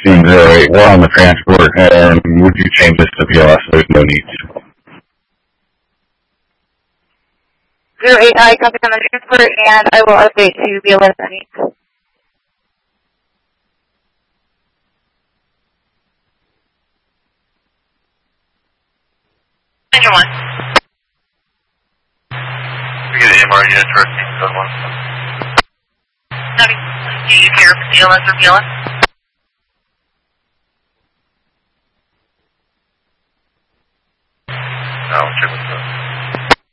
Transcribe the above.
1608, we're on the transport, and would you change this to PLS? There's no need to. 08I, copy on the transport, and I will update to BLS any. Engine 1. We get AMR units for code 1. Copy. Do you care for CLS or BLS?